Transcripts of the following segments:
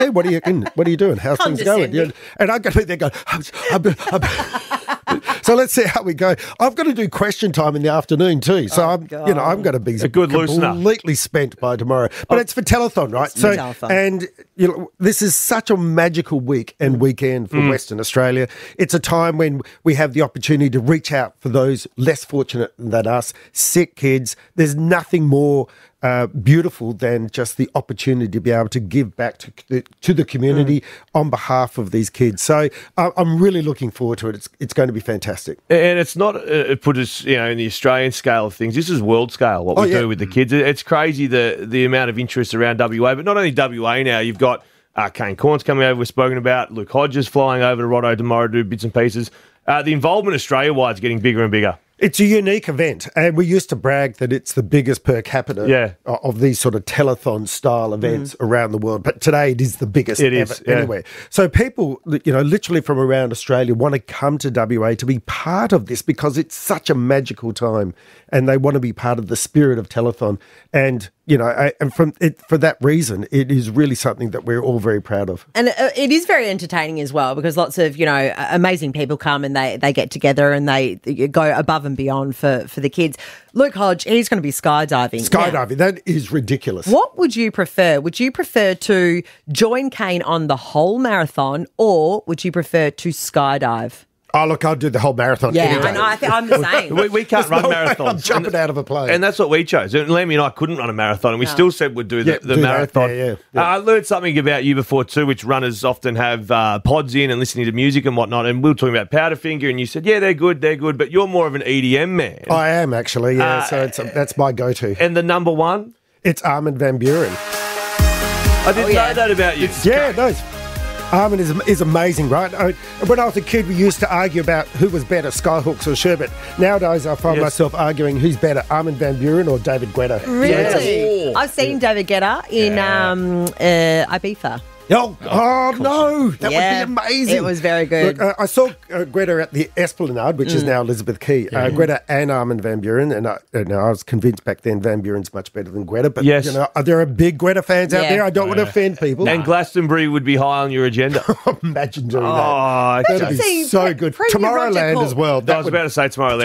Hey, what are you doing? How's things going? Condescending. And I'm going to be there going, so let's see how we go. I've got to do question time in the afternoon too. So I'm going to be a good loosener. completely spent by tomorrow. But it's for telethon, right? for telethon. And this is such a magical week and weekend for Western Australia. It's a time when we have the opportunity to reach out for those less fortunate than us, sick kids. There's nothing more beautiful than just the opportunity to be able to give back to the community on behalf of these kids. So I'm really looking forward to it. It's going to be fantastic. And it's not put us, in the Australian scale of things. This is world scale, what we do with the kids. It's crazy the amount of interest around WA, but not only WA now. You've got Kane Corns coming over, we've spoken about. Luke Hodges flying over to Roto tomorrow to do bits and pieces. The involvement Australia-wide is getting bigger and bigger. It's a unique event, and we used to brag that it's the biggest per capita of these sort of telethon-style events around the world. But today it is the biggest ever anywhere. So people, literally from around Australia want to come to WA to be part of this because it's such a magical time, and they want to be part of the spirit of telethon. And for that reason, it is really something that we're all very proud of. And it is very entertaining as well because lots of, amazing people come and they get together and they go above and beyond for the kids. Luke Hodge, he's going to be skydiving. Skydiving, that is ridiculous. What would you prefer? Would you prefer to join Kane on the whole marathon or would you prefer to skydive? Oh, look, I'll do the whole marathon. Yeah, anyway. I know. I think I'm the same. We can't run marathons. I'm jumping out of a plane. And that's what we chose. And Lemmy and I couldn't run a marathon, and we still said we'd do the marathon. Yeah. I learned something about you before too, which runners often have pods in and listening to music and whatnot. And we were talking about Powderfinger, and you said, yeah, they're good, but you're more of an EDM man. I am, actually, yeah. So that's my go-to. And the number one? It's Armin van Buuren. I didn't know that about you. Armin is amazing, right? When I was a kid, we used to argue about who was better, Skyhooks or Sherbet. Nowadays, I find myself arguing who's better, Armin van Buuren or David Guetta. Really? I've seen David Guetta in Ibiza. No, that would be amazing. It was very good. Look, I saw Greta at the Esplanade, which is now Elizabeth Quay. Greta and Armin van Buuren, and I was convinced back then Van Buren's much better than Greta. But there are big Greta fans out there. I don't want to offend people. And Glastonbury would be high on your agenda. Imagine doing that. That'd be so good. Tomorrowland as well. I was about to say Tomorrowland.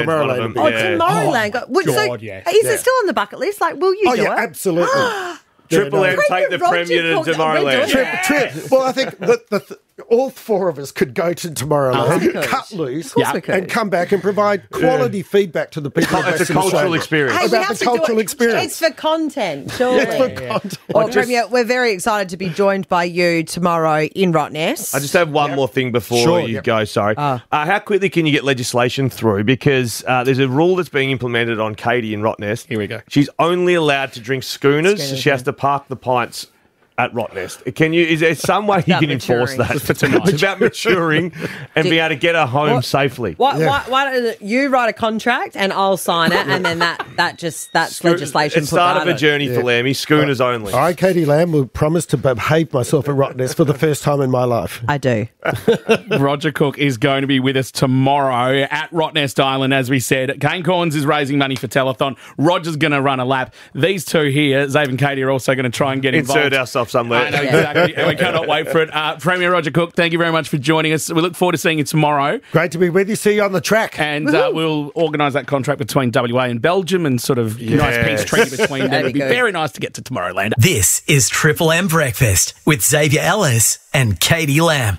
Tomorrowland. Is it still on the bucket list? Like, will you do it? Absolutely. Triple M take the Premier to Tomorrowland. Trip. Well, I think that all four of us could go to Tomorrowland, cut loose, and come back and provide quality feedback to the people. It's a cultural experience. Hey, about the cultural experience. It's for content, surely. It's for content. Well, Premier, we're very excited to be joined by you tomorrow in Rottnest. I just have one more thing before you go, sorry. How quickly can you get legislation through? Because there's a rule that's being implemented on Katie in Rottnest. Here we go. She's only allowed to drink schooners, so she has to park the pints at Rottnest. Is there some way you can enforce that? It's about maturing and being able to get her home safely. Why don't you write a contract and I'll sign it, and then that's legislation. It's start of a journey for Lammy. Schooners only. I, Katie Lamb, will promise to behave myself at Rottnest for the first time in my life. I do. Roger Cook is going to be with us tomorrow at Rottnest Island, as we said. Kane Corns is raising money for telethon. Roger's going to run a lap. These two here, Zave and Katie, are also going to try and get involved. Insert ourselves somewhere. I know, exactly. And we cannot wait for it. Premier Roger Cook, thank you very much for joining us. We look forward to seeing you tomorrow. Great to be with you. See you on the track. And we'll organise that contract between WA and Belgium and sort of nice peace treaty between them. It'd be very nice to get to Tomorrowland. This is Triple M Breakfast with Xavier Ellis and Katie Lamb.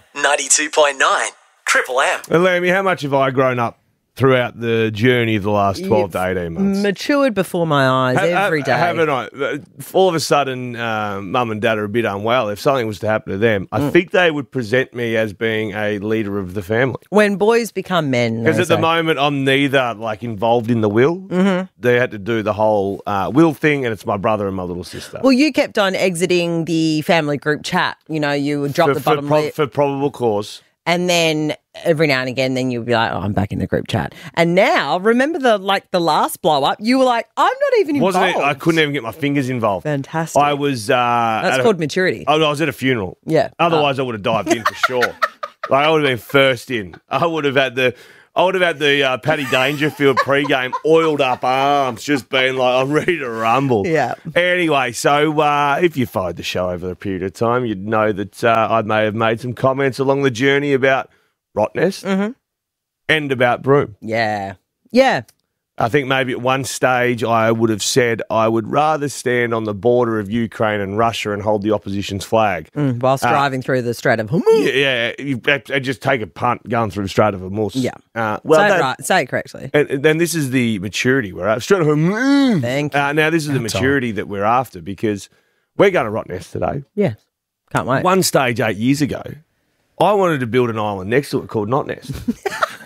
92.9 Triple M. And Lammy, how much have I grown up throughout the journey of the last 12 to 18 months? Matured before my eyes every day. Haven't I? All of a sudden, mum and dad are a bit unwell. If something was to happen to them, I think they would present me as being a leader of the family. When boys become men. Because at the moment, I'm neither involved in the will. Mm-hmm. They had to do the whole will thing, and it's my brother and my little sister. Well, you kept on exiting the family group chat. You would drop the bottom lip. For probable cause. And then every now and again, then you'll be like, I'm back in the group chat. And now, remember the last blow up, you were like, I'm not even involved. I couldn't even get my fingers involved. Fantastic. I was... That's called maturity. I was at a funeral. Yeah. Otherwise, I would have dived in for sure. I would have been first in. I would have had I would have had the Paddy Dangerfield pre-game oiled up arms, just being like, I'm ready to rumble. Yeah. Anyway, so if you followed the show over a period of time, you'd know that I may have made some comments along the journey about Rottnest and about Broome. Yeah. Yeah. I think maybe at one stage I would have said I would rather stand on the border of Ukraine and Russia and hold the opposition's flag. Whilst driving through the Strait of Hormuz. Yeah, and just take a punt going through the Strait of Hormuz. Yeah. Well, say it correctly. And then this is the maturity we're at. Strait of Hormuz. Thank you. Now this is the maturity that we're after because we're going to Rottnest today. Yeah. Can't wait. One stage 8 years ago, I wanted to build an island next to it called Notnest.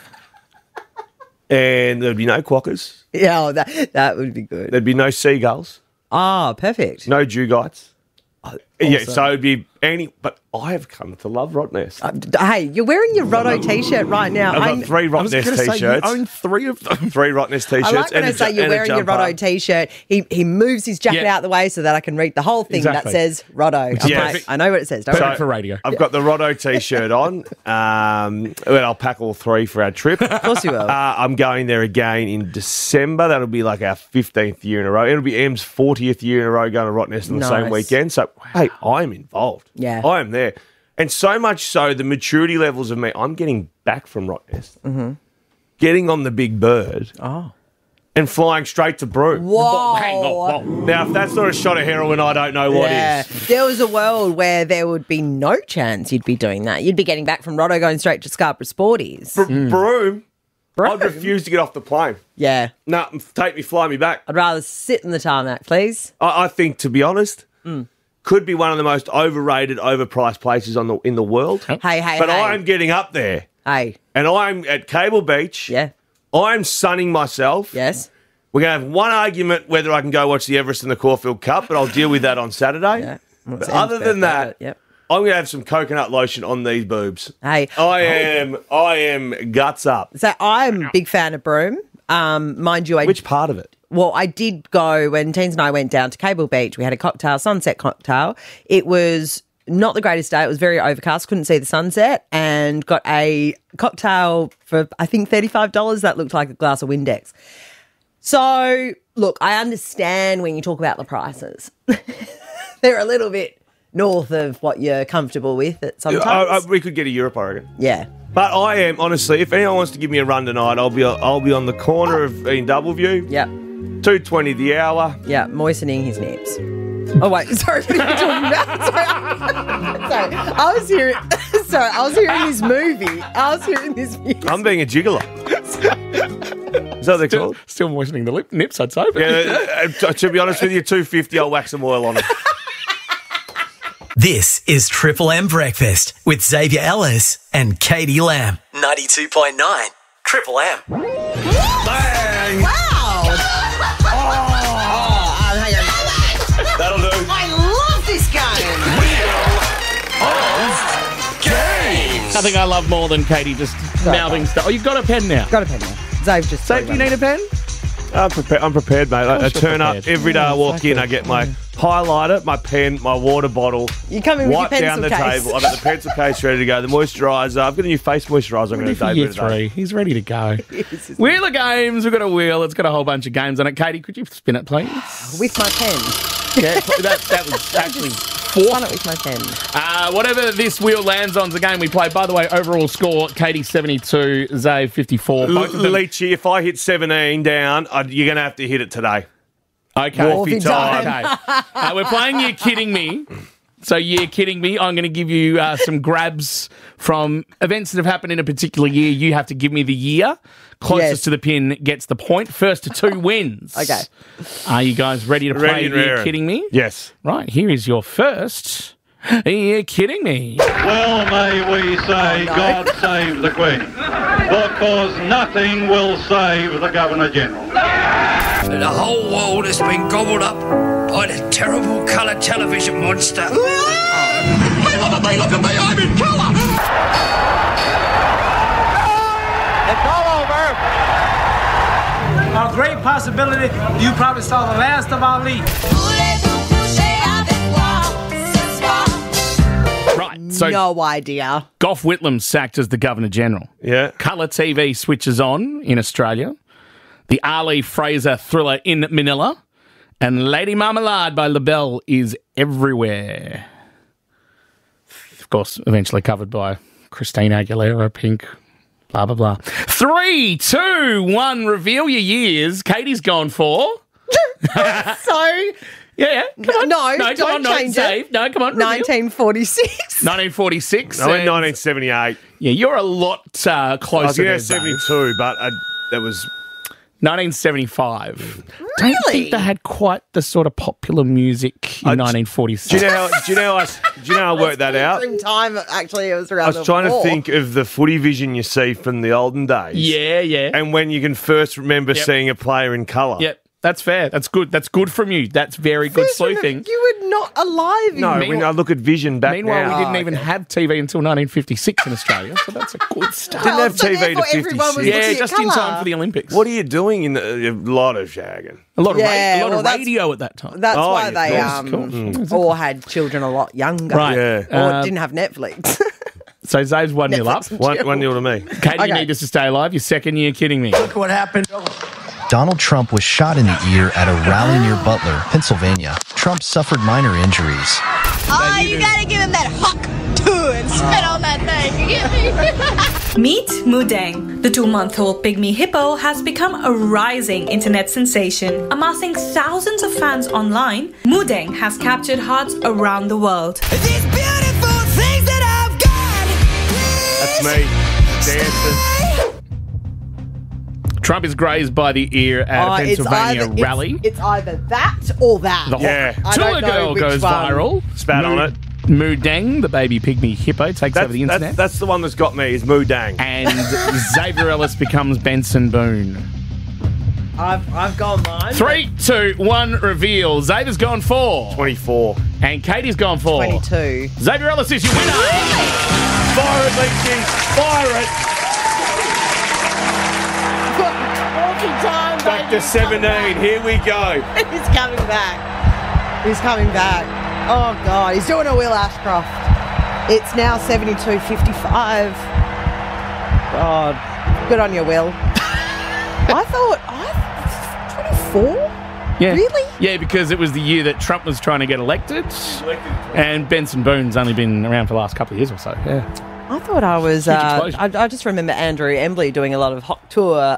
And there'd be no quokkas. Yeah, that would be good. There'd be no seagulls. Oh, perfect. No dugeites. Awesome. Yeah, so it'd be but I have come to love Rottnest. Hey, you're wearing your Rotto t-shirt right now. I've got 3 Rottnest t-shirts. You own 3 of them. 3 Rottnest t-shirts. I like when I say you're wearing your Rotto t-shirt. He moves his jacket out of the way so that I can read the whole thing that says Rotto. I know what it says. Perfect for radio. I've got the Rotto t-shirt on. I'll pack all 3 for our trip. Of course you will. I'm going there again in December. That'll be like our 15th year in a row. It'll be Em's 40th year in a row going to Rottnest on the same weekend. So, hey, I'm involved. Yeah. I am there. And so much so, the maturity levels of me, I'm getting back from Rottnest, getting on the big bird, and flying straight to Broome. Whoa. Hang on. Now, if that's not a shot of heroin, I don't know what is. There was a world where there would be no chance you'd be doing that. You'd be getting back from Rotto going straight to Scarborough Sporties. Broome, I'd refuse to get off the plane. Yeah. No, take me, fly me back. I'd rather sit in the tarmac, please. I think, to be honest, could be one of the most overrated, overpriced places in the world. Hey. But I'm getting up there. Hey. And I'm at Cable Beach. Yeah. I'm sunning myself. Yes. We're going to have one argument whether I can go watch the Everest and the Caulfield Cup, but I'll deal with that on Saturday. Yeah. But other than that, yep. I'm going to have some coconut lotion on these boobs. Hey. I am guts up. So I'm a big fan of Broome. Mind you, Which part of it? Well, I did go when Teens and I went down to Cable Beach. We had a cocktail, sunset cocktail. It was not the greatest day. It was very overcast. Couldn't see the sunset and got a cocktail for, I think, $35. That looked like a glass of Windex. So, look, I understand when you talk about the prices. They're a little bit north of what you're comfortable with at sometimes. We could get a Europe, I reckon. Yeah. But I am, honestly, if anyone wants to give me a run tonight, I'll be on the corner of in Doubleview. Yeah. $2.20 the hour. Yeah, moistening his nips. Oh wait, sorry, what are you talking about? Sorry, I was hearing. Sorry, I was hearing this movie. I'm being a gigolo. Is that what they're called? Still moistening the nips, I'd say. But Yeah, to be honest with you, $2.50, I'll wax some oil on it. This is Triple M Breakfast with Xavier Ellis and Katie Lamb. 92.9 Triple M. Bang! Wow! That'll do. I love this game. nothing I love more than Katie just mouthing stuff. Oh, you've got a pen now. Got a pen now. Zave just. Zave, do you need a pen? I'm prepared, mate. I turn up every day. I walk in. I get my highlighter, my pen, my water bottle. You come in with your wipe down pencil the case. table. I've got the pencil case ready to go. The moisturiser. I've got a new face moisturiser. I'm going to For year 3. He's ready to go. Wheel of games. We've got a wheel. It's got a whole bunch of games on it. Katie, could you spin it, please? With my pen. Yeah, that was actually Spun it with my pen. Whatever this wheel lands on is the game we play. By the way, overall score, Katie 72, Zave 54. Leachy, if I hit 17 down, you're going to have to hit it today. Okay. Morphy time. Okay. We're playing You're Kidding Me. So You're Kidding Me. I'm going to give you some grabs from events that have happened in a particular year. You have to give me the year. Closest to the pin gets the point. First to 2 wins. Okay. Are you guys ready to play You're Kidding Me? Yes. Right, here is your first You're Kidding Me. Well, may we say, God save the Queen, because nothing will save the Governor-General. The whole world has been gobbled up by the terrible colour television monster. Look at me, I'm in colour! It's all over. A great possibility you probably saw the last of Ali. Right, no idea. Gough Whitlam's sacked as the Governor-General. Yeah. Colour TV switches on in Australia. The Ali Fraser thriller in Manila. And Lady Marmalade by LaBelle is everywhere. Of course, eventually covered by Christina Aguilera, Pink, blah, blah, blah. 3, 2, 1, reveal your years. Katie's gone for... So... Yeah, come on. No, come on, change save. it. No, come on. 1946. 1946. I went 1978. Yeah, you're a lot closer. I was going there, to 72, but that was... 1975. Really? Don't think they had quite the sort of popular music in 1946. Do you know how I worked that out? Time, actually, it was around I was trying to think of the footy vision you see from the olden days. Yeah. And when you can first remember seeing a player in colour. Yep. That's fair. That's good. That's good from you. That's very good sleuthing. You were not alive. No, when I look at vision back meanwhile, now. we didn't even have TV until 1956 in Australia, so that's a good start. Didn't have TV to 56. Yeah, just in time for the Olympics. What are you doing in a lot of shagging? A lot of radio at that time. That's why they all had children a lot younger. Right. Yeah. Or didn't have Netflix. So Zave's 1-0 up. 1-0 to me. Katie, you need us to stay alive. Your second year kidding me. Look what happened. Donald Trump was shot in the ear at a rally near Butler, Pennsylvania. Trump suffered minor injuries. Oh, you gotta give him that hook too and spit on that thing. You get me? Meet Mudang. The 2-month-old pygmy hippo has become a rising internet sensation. Amassing thousands of fans online, Mudang has captured hearts around the world. These beautiful things that I've got. That's me dancing. Trump is grazed by the ear at a Pennsylvania rally. It's either that or that. Tula Girl goes viral. Spat on it. Mudang, the baby pygmy hippo, takes over the internet. That's the one that's got me, is Mudang. And Xavier Ellis becomes Benson Boone. I've gone mine. 3, 2, 1, reveal. Xavier's gone for 24. And Katie's gone for 22. Xavier Ellis is your winner. Fire it, Leachy. Fire it. Time, back to 17. Here we go. He's coming back. He's coming back. Oh, God. He's doing a Will Ashcroft. It's now 72.55. God. Good on you, Will. I thought, 24? Yeah. Really? Yeah, because it was the year that Trump was trying to get elected. And Benson Boone's only been around for the last couple of years or so. Yeah. I thought I was... I just remember Andrew Embley doing a lot of hot tour...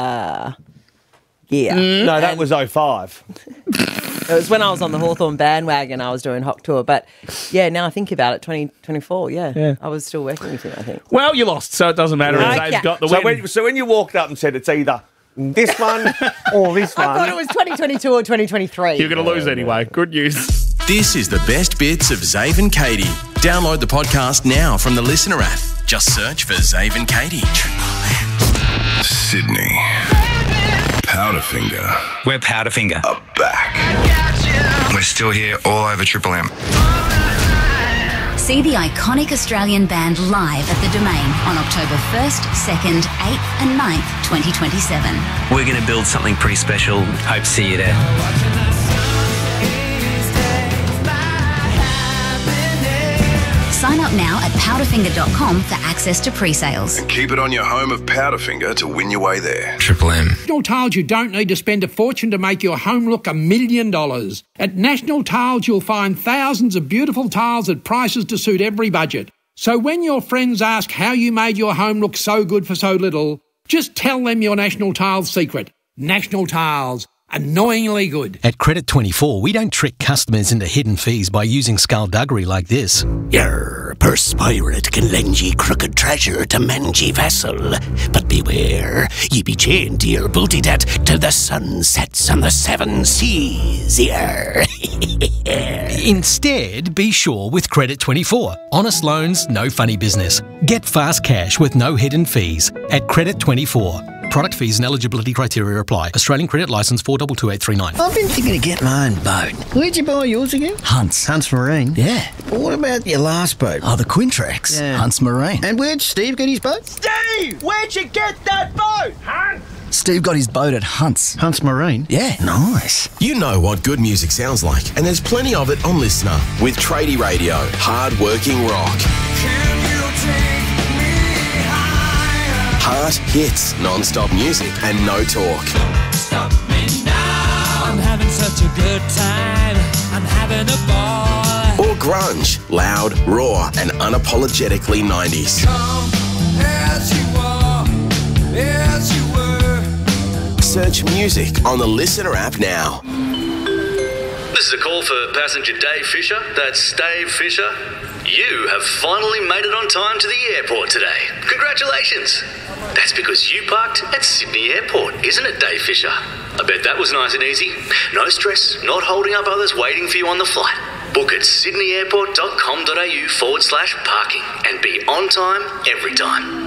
No, that was 05. It was when I was on the Hawthorn bandwagon, I was doing Hot Tour. But, yeah, now I think about it, 2024, yeah. I was still working with him, I think. Well, you lost, so it doesn't matter. Okay. Zave's got the win. So when you walked up and said it's either this one or this one... I thought it was 2022 or 2023. You're going to lose anyway. Good news. This is the best bits of Zave and Katie. Download the podcast now from the Listener app. Just search for Zave and Katie. Sydney. Powderfinger. We're Powderfinger. Are back. We're still here all over Triple M. See the iconic Australian band live at the Domain on October 1st, 2nd, 8th and 9th, 2027. We're going to build something pretty special. Hope to see you there. Sign up now at powderfinger.com for access to pre-sales. And keep it on your home of Powderfinger to win your way there. Triple M. National Tiles, you don't need to spend a fortune to make your home look $1 million. At National Tiles, you'll find thousands of beautiful tiles at prices to suit every budget. So when your friends ask how you made your home look so good for so little, just tell them your National Tiles secret. National Tiles. Annoyingly good. At Credit 24, we don't trick customers into hidden fees by using skullduggery like this. Your purse pirate can lend ye crooked treasure to mend ye vessel. But beware, ye be chained to your booty debt till the sun sets on the 7 seas. Instead, be sure with Credit 24. Honest loans, no funny business. Get fast cash with no hidden fees at Credit 24. Product fees and eligibility criteria apply. Australian Credit Licence 422839. I've been thinking of getting my own boat. Where'd you buy yours again? Hunts Marine. Yeah. But what about your last boat? Oh, the Quintrex. Yeah. Hunts Marine. And where'd Steve get his boat? Steve! Where'd you get that boat? Hunt! Steve got his boat at Hunts Marine. Yeah, nice. You know what good music sounds like, and there's plenty of it on Listener with Tradie Radio. Hard-working rock. Heart hits, non-stop music and no talk. Stop me now. I'm having such a good time. I'm having a ball. Or grunge, loud, raw and unapologetically 90s. Come as you are, as you were. Search music on the Listener app now. This is a call for passenger Dave Fisher. That's Dave Fisher. You have finally made it on time to the airport today. Congratulations. That's because you parked at Sydney Airport, isn't it, Dave Fisher? I bet that was nice and easy. No stress, not holding up others waiting for you on the flight. Book at sydneyairport.com.au/parking and be on time every time.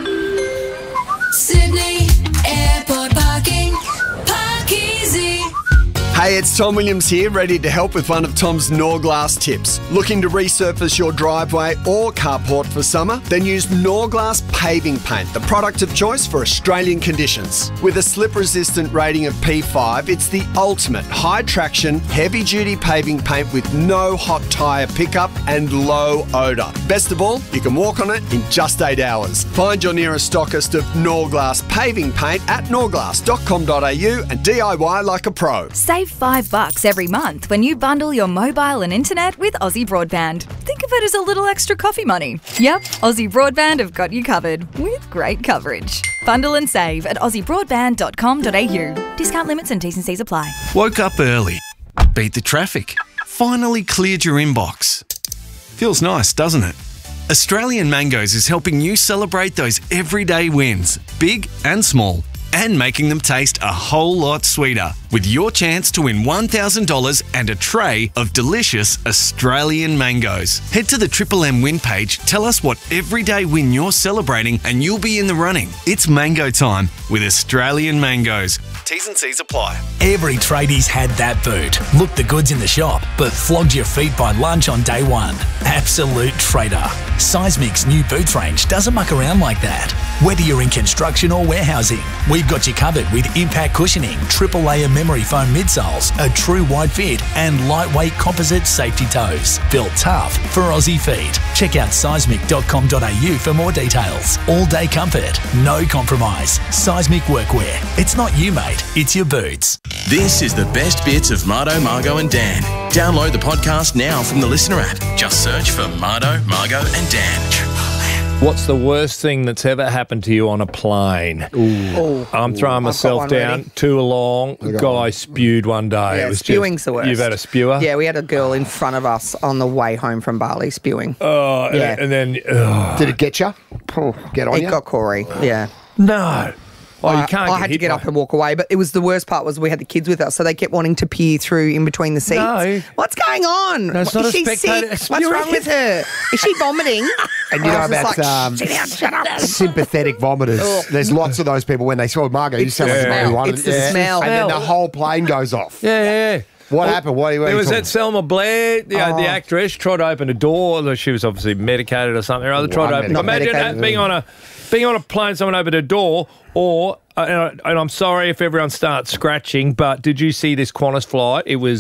Sydney Airport parking. Park easy. Hey, it's Tom Williams here, ready to help with one of Tom's Norglass tips. Looking to resurface your driveway or carport for summer? Then use Norglass Paving Paint, the product of choice for Australian conditions. With a slip-resistant rating of P5, it's the ultimate high-traction, heavy-duty paving paint with no hot tyre pickup and low odour. Best of all, you can walk on it in just 8 hours. Find your nearest stockist of Norglass Paving Paint at norglass.com.au and DIY like a pro. Save $5 every month when you bundle your mobile and internet with Aussie Broadband. Think of it as a little extra coffee money. Yep, Aussie Broadband have got you covered with great coverage. Bundle and save at aussiebroadband.com.au. Discount limits and T's and C's apply. Woke up early. Beat the traffic. Finally cleared your inbox. Feels nice, doesn't it? Australian Mangoes is helping you celebrate those everyday wins, big and small, and making them taste a whole lot sweeter with your chance to win $1,000 and a tray of delicious Australian mangoes. Head to the Triple M win page, tell us what everyday win you're celebrating and you'll be in the running. It's mango time with Australian Mangoes. T's and C's apply. Every tradie's had that boot. Looked the goods in the shop, but flogged your feet by lunch on day one. Absolute trader. Seismic's new boots range doesn't muck around like that. Whether you're in construction or warehousing, we've got you covered with impact cushioning, triple layer memory foam midsoles, a true wide fit and lightweight composite safety toes. Built tough for Aussie feet. Check out seismic.com.au for more details. All day comfort, no compromise. Seismic workwear. It's not you, mate. It's your boots. This is the best bits of Mardo, Margo and Dan. Download the podcast now from the Listener app. Just search for Mardo, Margo and Dan. What's the worst thing that's ever happened to you on a plane? I'm throwing myself down too long. A guy spewed one day. Yeah, it was spewing's the worst. You've had a spewer? Yeah, we had a girl in front of us on the way home from Bali spewing. Oh, yeah. And then... Did it get you? Get on you? It got Corey, yeah. No. Oh, you can't I had to get up and walk away, but it was the worst part was we had the kids with us, so they kept wanting to peer through in between the seats. No. What's going on? No, it's not is a she spectator. sick? What's wrong with her? Is she vomiting? And you know about sit down, shut up. sympathetic vomiters. There's lots of those people when they smell Margo. You sound like everyone. It's the smell. And then the whole plane goes off. Yeah. What happened? What there was that Selma Blair, the actress, tried to open a door. She was obviously medicated or something or other. Tried to open. Imagine that, being on a plane, someone opened a door, or and I'm sorry if everyone starts scratching, but did you see this Qantas flight? It was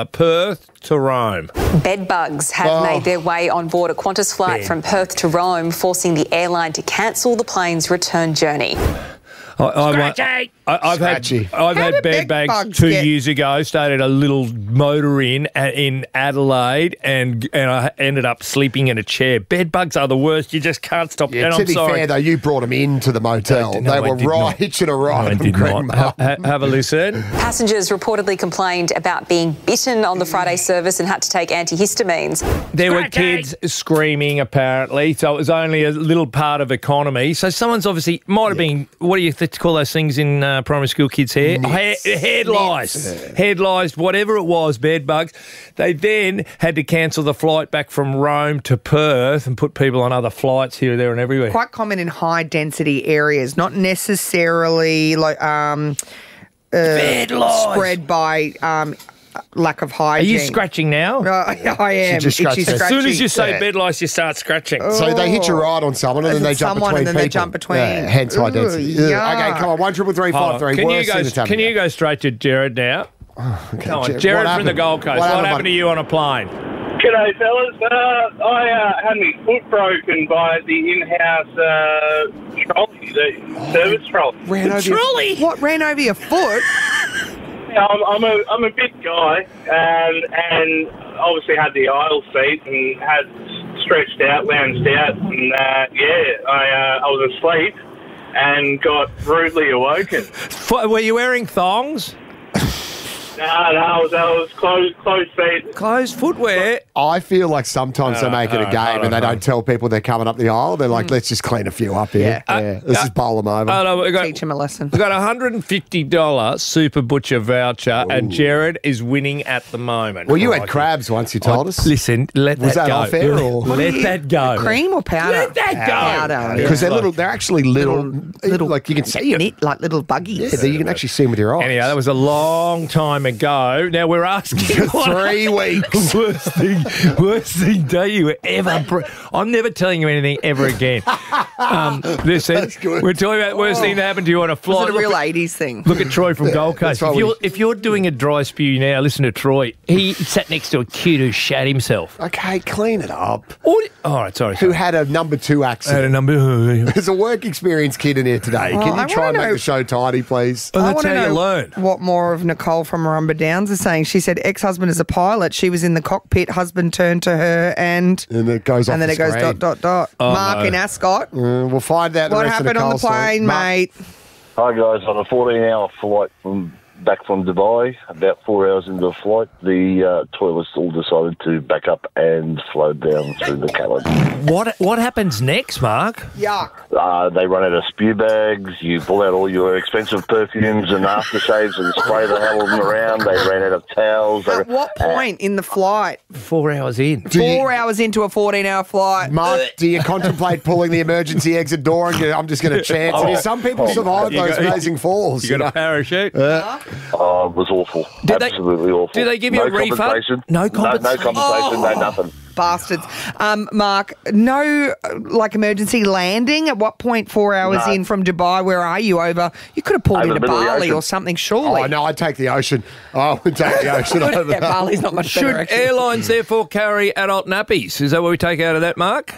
Perth to Rome. Bed bugs have made their way on board a Qantas flight from Perth to Rome, forcing the airline to cancel the plane's return journey. I've had bed bags 2 years ago. Stayed at a little motor inn in Adelaide, and I ended up sleeping in a chair. Bed bugs are the worst. You just can't stop. Yeah, and to I'm be sorry. fair though, you brought them into the motel. They were hitching a ride. I did not. Have a listen. Passengers reportedly complained about being bitten on the Friday service and had to take antihistamines. There were kids screaming, apparently, so it was only a little part of economy. So someone's obviously might have been. What do you call those things in primary school kids' hair? Head lice, whatever it was, bed bugs. They then had to cancel the flight back from Rome to Perth and put people on other flights here, there and everywhere. Quite common in high density areas, not necessarily like bed lice spread by lack of hygiene. Are you scratching now? I am. As soon as you say bed lice, you start scratching. So they hitch a ride on someone and then they jump between people. They jump between. Yeah, hence high density. Okay, come on, 1-333-533. Can you go straight to Jared now? Okay, Come on, Jared from the Gold Coast. What happened to you on a plane? G'day, fellas. I had my foot broken by the in-house trolley, the service trolley. What, ran over your foot? Yeah, I'm a big guy, and obviously had the aisle seat and had stretched out, lounged out, and I was asleep and got rudely awoken. Were you wearing thongs? No, I was closed feet. Closed footwear? I feel like sometimes they make it a game and they don't tell people they're coming up the aisle. They're like, let's just clean a few up here. Let's just bowl them over. Teach him a lesson. We've got a $150 Super Butcher voucher and Jared is winning at the moment. Well, you had crabs once, you told us. Listen, let Was that that go. off air or? Let that go. Cream or powder? Let that go. Powder. Because they're actually little, like you can see them. Like little buggies. Yeah, you can actually see them with your eyes. Anyhow, that was a long time ago. Now we're asking 3 weeks. worst thing do you ever. I'm never telling you anything ever again. Listen, we're talking about worst thing that happened to you on a flight. Was it a real 80s thing? Look at Troy from Gold Coast. If you're doing a dry spew now, listen to Troy. He sat next to a kid who shat himself. Okay, clean it up. All right, sorry. Who had a number 2 accident. There's a work experience kid in here today. Can you try and make the show tidy, please? Well, that's how you learn. What more of Nicole from Murrumba Downs is saying. She said ex-husband is a pilot. She was in the cockpit. Husband turned to her and it goes off and then the it goes screen. ... Mark in Ascot. We'll find out What happened on the plane, mate? Hi guys, on a 14-hour flight back from Dubai, about 4 hours into the flight, the toilets all decided to back up and flow down through the cabin. What happens next, Mark? Yuck. They run out of spew bags. You pull out all your expensive perfumes and aftershaves and spray the hell of them around. They ran out of towels. At what point in the flight? 4 hours in. 4 hours into a 14-hour flight. Mark, do you contemplate pulling the emergency exit door and I'm just going to chance it? Some people survive those amazing falls. You got a parachute? It was awful. Absolutely awful. Did they give you a refund? Compensation. No compensation? No compensation, no nothing. Bastards. Mark, no emergency landing? At what point 4 hours in from Dubai, where are you over? You could have pulled into Bali or something, surely. Oh, no, I'd take the ocean. I would take the ocean over yeah, Bali's not much better. Should airlines therefore carry adult nappies? Is that what we take out of that, Mark?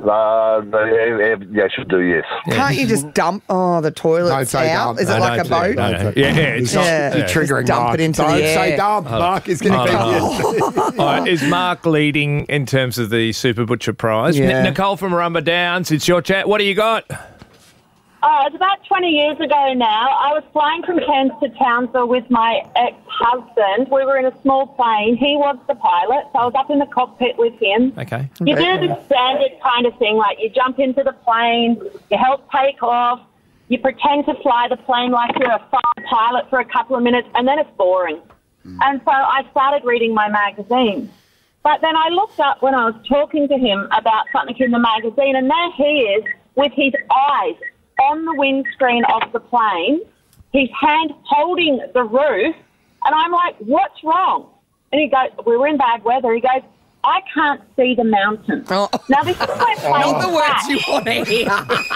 They should do, yes. Can't you just dump the toilets out? Is it like a boat? You're triggering just dump Mark. it into Don't the air. say dump. Mark is going to be All right, is Mark leading in terms of the Super Butcher prize? Yeah. Nicole from Murrumba Downs, it's your chat. What do you got? It's about 20 years ago now. I was flying from Cairns to Townsville with my ex-husband. We were in a small plane. He was the pilot, so I was up in the cockpit with him. Okay. You do the standard kind of thing, like you jump into the plane, you help take off, you pretend to fly the plane like you're a fine pilot for a couple of minutes, and then it's boring. And so I started reading my magazine. But then I looked up when I was talking to him about something in the magazine, and there he is with his eyes on the windscreen of the plane, his hand holding the roof, and I'm like, what's wrong? And he goes, we were in bad weather. He goes, I can't see the mountains. Now, this is my plane. Not the words you want to hear.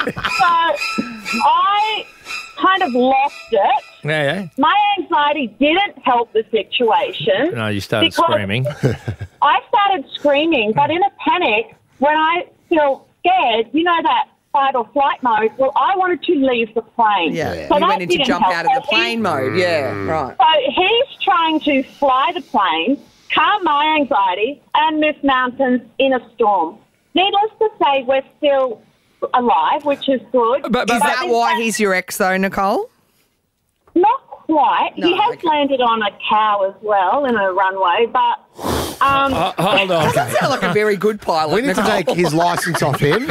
So I kind of lost it. Yeah. My anxiety didn't help the situation. No, you started screaming. I started screaming, but in a panic, when I feel scared, you know that fight or flight mode, well, I wanted to leave the plane. Yeah, so you that went into didn't jump help. out of the plane mode. Yeah, right. So he's trying to fly the plane, calm my anxiety, and miss mountains in a storm. Needless to say, we're still alive, which is good. Is that why he's your ex, though, Nicole? Not quite. No, He has landed on a cow as well in a runway, but... hold on. Doesn't sound like a very good pilot, We need to take his licence off him.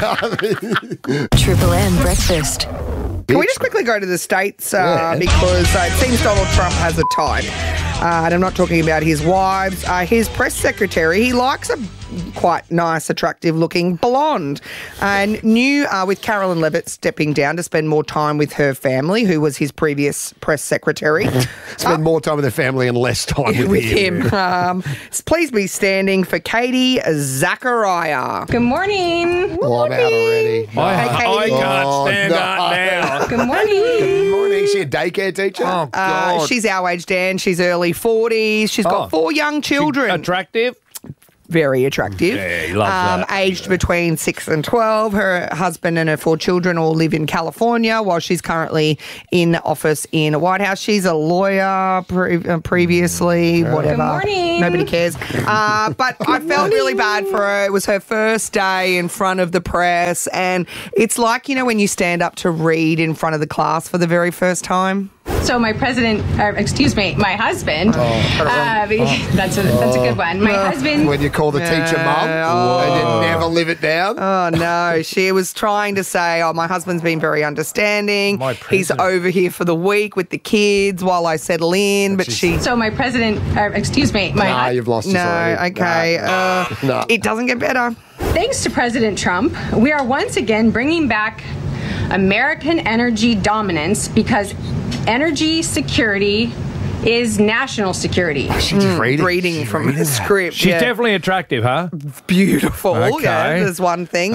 Triple M breakfast. Can we just quickly go to the States because it seems Donald Trump has a type. And I'm not talking about his wives. His press secretary, he likes a quite nice, attractive-looking blonde. And with Carolyn Levitt stepping down to spend more time with her family, who was his previous press secretary. Spend more time with her family and less time with him. Please be standing for Katie Zachariah. Good morning. Oh, I'm out already. I can't stand up now. Good morning. Good morning. Is she a daycare teacher? Oh, God. She's our age, Dan. She's early 40s. She's got 4 young children. Attractive? very attractive. Yeah, he loves that. Aged between 6 and 12. Her husband and her 4 children all live in California, while she's currently in office in the White House. She's a lawyer previously, whatever. Good morning. Nobody cares. But I felt really bad for her. It was her first day in front of the press, and it's like, you know, when you stand up to read in front of the class for the very first time. So my my husband, that's a good one. My husband. When you call the teacher mum and you never live it down. Oh, no. She was trying to say, my husband's been very understanding. He's over here for the week with the kids while I settle in. But she... So my you've lost us already. Okay. No. It doesn't get better. Thanks to President Trump, we are once again bringing back American energy dominance because energy security is national security. Reading from the script. She's definitely attractive, huh? Beautiful. Okay. Yeah, there's one thing.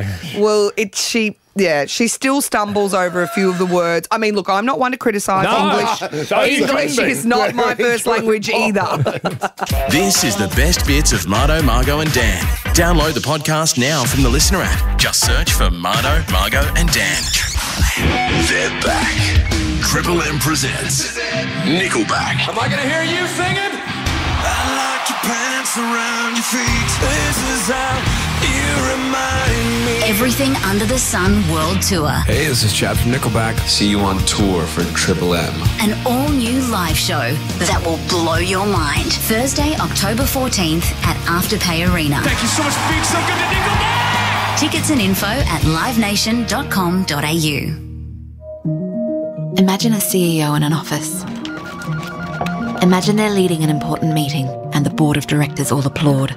She still stumbles over a few of the words. I mean, look, I'm not one to criticise English. English is not my first language either. This is the best bits of Mardo, Margo and Dan. Download the podcast now from the Listener app. Just search for Mardo, Margo and Dan. They're back. Triple M presents Nickelback. Am I going to hear you singing? I like your pants around your feet. This is how you remind me. Everything Under the Sun World Tour. Hey, this is Chad from Nickelback. See you on tour for Triple M. An all-new live show that will blow your mind. Thursday, October 14th at Afterpay Arena. Thank you so much for being so good to Nickelback. Tickets and info at livenation.com.au. Imagine a CEO in an office. Imagine they're leading an important meeting and the board of directors all applaud.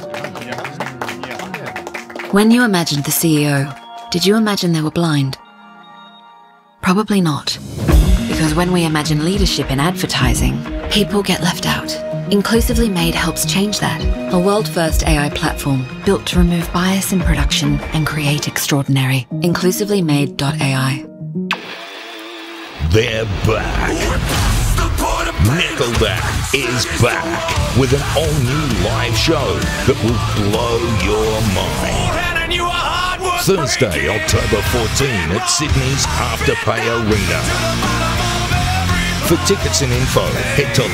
When you imagined the CEO, did you imagine they were blind? Probably not. Because when we imagine leadership in advertising, people get left out. Inclusively Made helps change that. A world-first AI platform built to remove bias in production and create extraordinary. Inclusivelymade.ai. They're back. Nickelback is back with an all-new live show that will blow your mind. Thursday, October 14 at Sydney's Afterpay Arena. For tickets and info, head to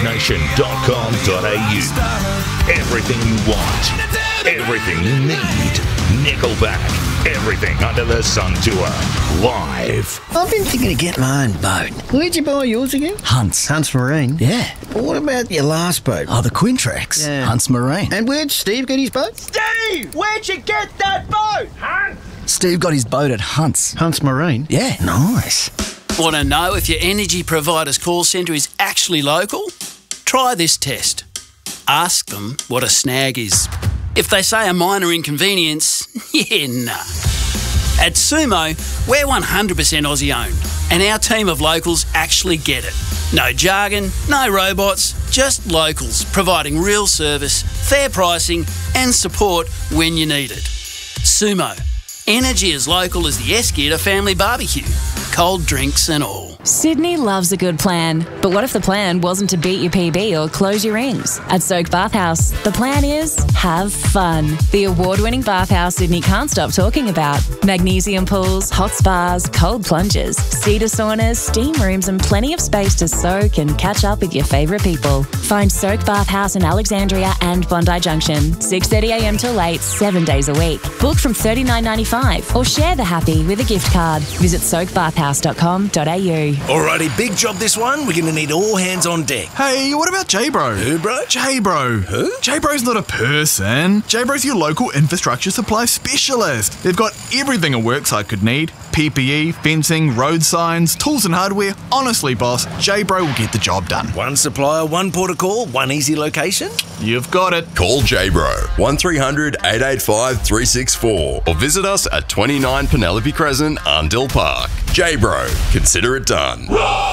livenation.com.au. Everything you want, everything you need. Nickelback, everything under the sun tour, live. I've been thinking of getting my own boat. Where'd you buy yours again? Hunts Marine. Yeah. But what about your last boat? Oh, the Quintrex. Yeah. Hunts Marine. And where'd Steve get his boat? Steve, where'd you get that boat? Hunt? Steve got his boat at Hunts Marine. Yeah. Nice. Want to know if your energy provider's call centre is actually local? Try this test. Ask them what a snag is. If they say a minor inconvenience, nah. At Sumo, we're 100% Aussie owned, and our team of locals actually get it. No jargon, no robots, just locals providing real service, fair pricing, and support when you need it. Sumo. Energy as local as the Esketer family barbecue. Cold drinks and all. Sydney loves a good plan, but what if the plan wasn't to beat your PB or close your rings? At Soak Bathhouse, the plan is have fun. The award-winning bathhouse Sydney can't stop talking about. Magnesium pools, hot spas, cold plunges, cedar saunas, steam rooms and plenty of space to soak and catch up with your favourite people. Find Soak Bathhouse in Alexandria and Bondi Junction, 6:30am till 8, 7 days a week. Book from $39.95 or share the happy with a gift card. Visit soakbathhouse.com.au. Alrighty, big job this one. We're going to need all hands on deck. Hey, what about J-Bro? Who, bro? J-Bro. Who? J-Bro's not a person. J-Bro's your local infrastructure supply specialist. They've got everything a worksite could need. PPE, fencing, road signs, tools and hardware. Honestly, boss, J-Bro will get the job done. One supplier, one port of call, one easy location? You've got it. Call J-Bro, 1300 885 364 or visit us at 29 Penelope Crescent, Arndell Park. J-Bro, consider it done. The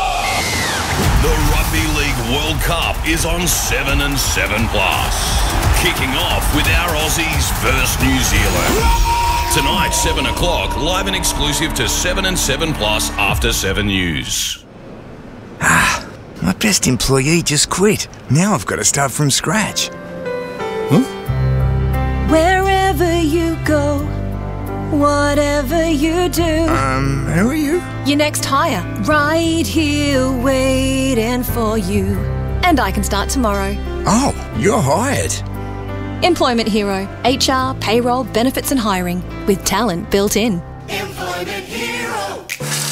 Rugby League World Cup is on 7 and 7 Plus. Kicking off with our Aussies versus New Zealand. Tonight, 7 o'clock, live and exclusive to 7 and 7 Plus after 7 News. My best employee just quit. Now I've got to start from scratch. Huh? Wherever you go, whatever you do. Who are you? Your next hire. Right here waiting for you. And I can start tomorrow. Oh, you're hired. Employment Hero. HR, payroll, benefits and hiring. With talent built in. Employment Hero.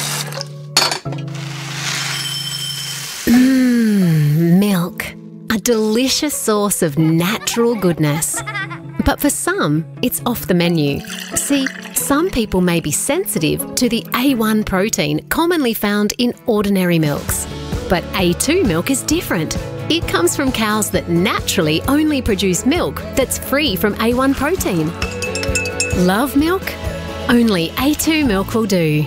Milk. A delicious source of natural goodness. But for some, it's off the menu. See, some people may be sensitive to the A1 protein commonly found in ordinary milks. But A2 milk is different. It comes from cows that naturally only produce milk that's free from A1 protein. Love milk? Only A2 milk will do.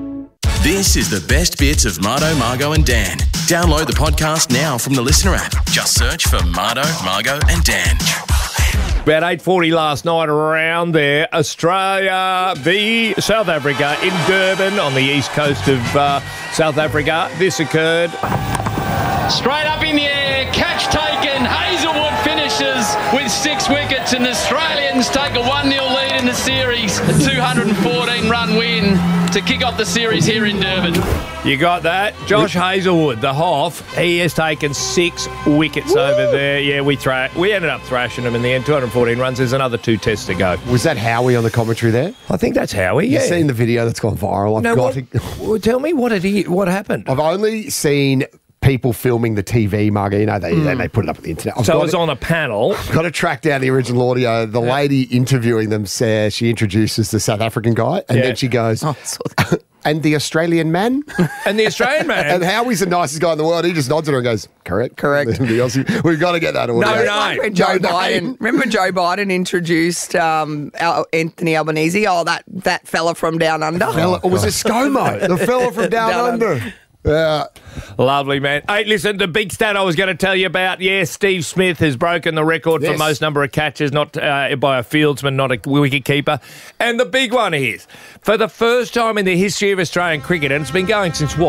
This is the best bits of Marto, Margo and Dan. Download the podcast now from the Listener app. Just search for Marto, Margo and Dan. About 8:40 last night around there, Australia v South Africa in Durban on the east coast of South Africa. This occurred. Straight up in the air, catch taken. Hazelwood finishes with 6 wickets and the Australians take a 1-0 lead in the series. A 214-run win to kick off the series here in Durban. You got that? Josh Hazelwood, the Hoff, he has taken 6 wickets over there. Yeah, we ended up thrashing him in the end. 214 runs. There's another 2 tests to go. Was that Howie on the commentary there? I think that's Howie, yeah. You've seen the video that's gone viral. Well, tell me what happened. I've only seen people filming the TV, Margo. You know, they put it up on the internet. So it was on a panel. I've got to track down the original audio. The lady interviewing them says she introduces the South African guy, and then she goes, and the Australian man? And the Australian man? And Howie's the nicest guy in the world. He just nods at her and goes, correct. We've got to get that audio. No. Like when Joe Biden, remember Joe Biden introduced Anthony Albanese? Oh, that fella from down under. Or was it ScoMo? The fella from down under. Yeah. Lovely, man. Hey, listen, the big stat I was going to tell you about, Steve Smith has broken the record for most number of catches, not by a fieldsman, not a wicket keeper. And the big one is, for the first time in the history of Australian cricket, and it's been going since,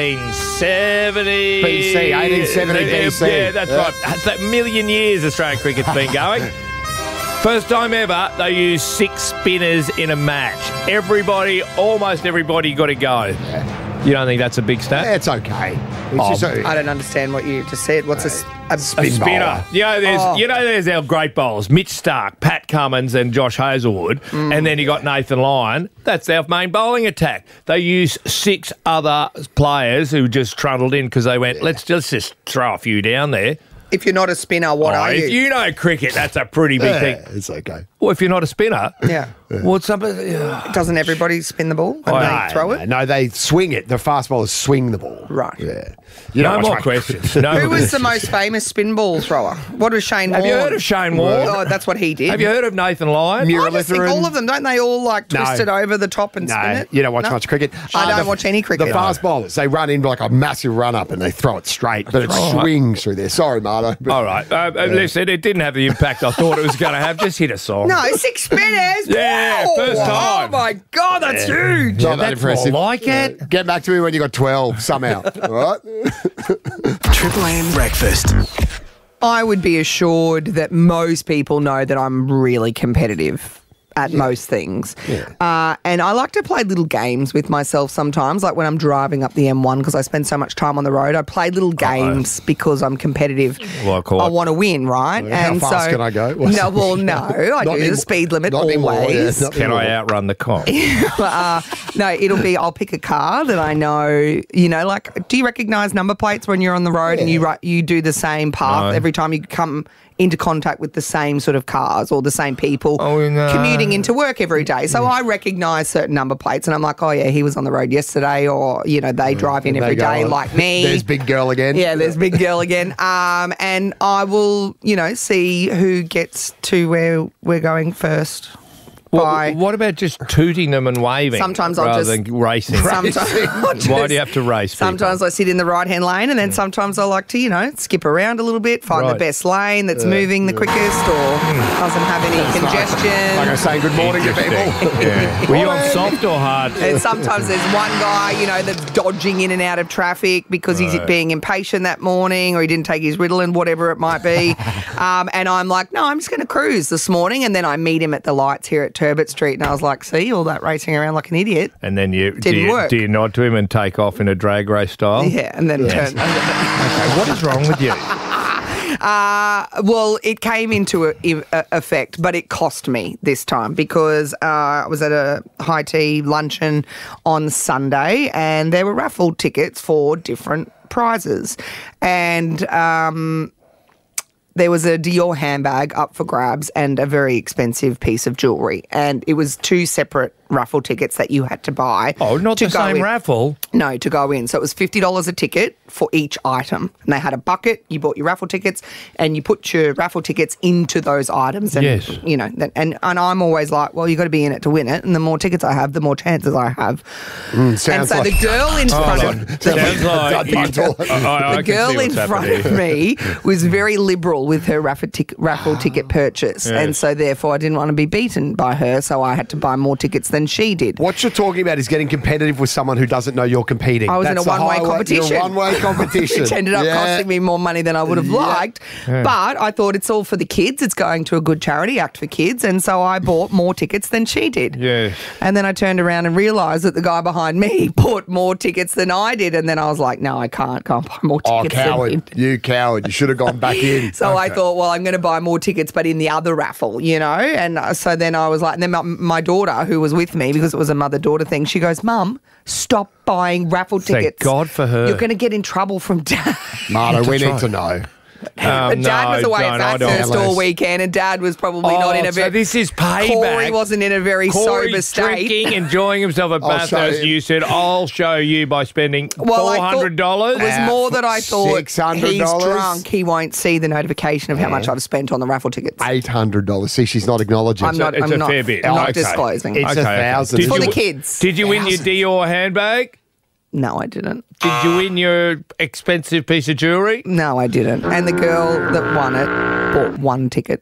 1870? BC, 1870 BC. Yeah, that's right. It's a million years Australian cricket's been going. First time ever, they used 6 spinners in a match. Almost everybody got to go. You don't think that's a big stat? Yeah, it's okay. I don't understand what you just said. What's a spinner? There's our great bowlers, Mitch Starc, Pat Cummins and Josh Hazelwood, and then you got Nathan Lyon. That's our main bowling attack. They used 6 other players who just trundled in because they went, let's just throw a few down there. If you're not a spinner, what are you? If you know cricket, that's a pretty big thing. It's okay. Well, if you're not a spinner, doesn't everybody spin the ball when they throw it? No, they swing it. The fast bowlers swing the ball. Right. Yeah. No more questions. Who was the most famous spin ball thrower? What was Shane Warne? Have you heard of Shane Warne? Oh, that's what he did. Have you heard of Nathan Lyon? I just think all of them, don't they all twist it over the top and spin it? You don't watch much cricket. I don't watch any cricket. The fast bowlers, they run in like a massive run up and they throw it straight, but it swings through there. Sorry, Marto. All right. Listen, it didn't have the impact I thought it was going to have. Just hit a song. No, 6 spinners. Yeah, first time. Oh my God, that's huge. Not that impressive. Like it. Get back to me when you got 12 somehow. All right. Triple M Breakfast. I would be assured that most people know that I'm really competitive at most things. Yeah. And I like to play little games with myself sometimes, like when I'm driving up the M1 because I spend so much time on the road. I play little games because I'm competitive. Like I want to win, right? How fast can I go? No. I do the speed limit always. Can I outrun the cop? No, I'll pick a car that I know, like, do you recognise number plates when you're on the road and you do the same path every time you come into contact with the same sort of cars or the same people commuting into work every day. So I recognise certain number plates and I'm like, oh yeah, he was on the road yesterday, or, they drive in every day like me. There's big girl again. Yeah, there's big girl again. And I will, see who gets to where we're going first. What about just tooting them and waving? Sometimes I'll rather just than racing. Sometimes Why do you have to race? Sometimes I sit in the right-hand lane, and then sometimes I like to, skip around a little bit, find the best lane that's moving the quickest or doesn't have any congestion. Like I say, good morning to people. Were you on soft or hard? And sometimes there's one guy, that's dodging in and out of traffic because he's being impatient that morning or he didn't take his Ritalin, whatever it might be. And I'm like, no, I'm just going to cruise this morning. And then I meet him at the lights here at Turbot Street, and I was like, see, all that racing around like an idiot. And then Didn't work. Do you nod to him and take off in a drag race style? Yeah, and then turn. Okay, what is wrong with you? Well, it came into effect, but it cost me this time because I was at a high tea luncheon on Sunday and there were raffle tickets for different prizes. And there was a Dior handbag up for grabs and a very expensive piece of jewellery. And it was two separate raffle tickets that you had to buy. Oh, not the same raffle? No, to go in. So it was $50 a ticket for each item. And they had a bucket. You bought your raffle tickets and you put your raffle tickets into those items. And, yes. And I'm always like, well, you've got to be in it to win it. And the more tickets I have, the more chances I have. Sounds and so like the girl in front of me was very liberal with her raffle ticket purchase. Yes. And so therefore I didn't want to be beaten by her. So I had to buy more tickets than she did. What you're talking about is getting competitive with someone who doesn't know you're competing. I was in a one-way competition. One-way competition. Which ended up costing me more money than I would have liked. Yeah. But I thought it's all for the kids. It's going to a good charity act for kids. And so I bought more tickets than she did. Yeah. And then I turned around and realised that the guy behind me bought more tickets than I did. And then I was like, no, I can't buy more tickets coward. than him. You coward. You should have gone back in. So I thought, well, I'm going to buy more tickets, but in the other raffle, And so then I was like, and then my daughter, who was with me, because it was a mother-daughter thing, she goes, Mum, stop buying raffle tickets. Thank God for her. You're going to get in trouble from Dad. Marta, we need to know. Dad was away at Bathurst all weekend, and Dad was probably not in a very... So this is payback. Corey wasn't in a very sober state. Drinking, enjoying himself at Bathurst. You said, I'll show you by spending $400. It was more that I thought $600. he's drunk. He won't see the notification of how much I've spent on the raffle tickets. $800. See, she's not acknowledging. It's a fair bit. I'm not disclosing. It's $1,000. For the kids. Did you win your Dior handbag? No, I didn't. Did you win your expensive piece of jewellery? No, I didn't. And the girl that won it bought one ticket.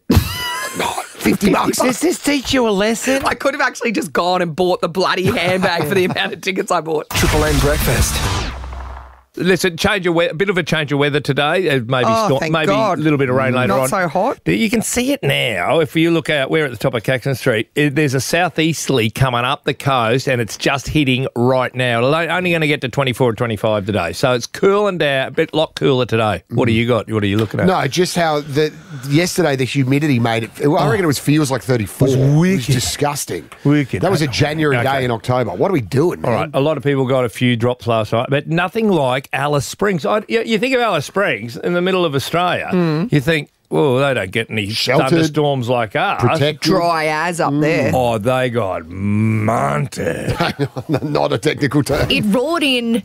$50. Does this teach you a lesson? I could have actually just gone and bought the bloody handbag for the amount of tickets I bought. Triple M breakfast. Listen, a bit of a change of weather today. Maybe thank God. A little bit of rain later on. Not so hot. You can see it now. If you look out, we're at the top of Caxton Street. There's a southeasterly coming up the coast, and it's just hitting right now. Only going to get to 24 or 25 today. So it's cooling down, a lot cooler today. What do you got? What are you looking at? No, just how yesterday the humidity made it. I reckon it feels like 34. It was wicked. It was disgusting. Wicked. That was a January day in October. What are we doing, man? All right, a lot of people got a few drops last night, but nothing like Alice Springs. You think of Alice Springs in the middle of Australia, you think, well, they don't get any thunderstorms like us. Protected. Dry as up there. Oh, they got munted. Not a technical term. It roared in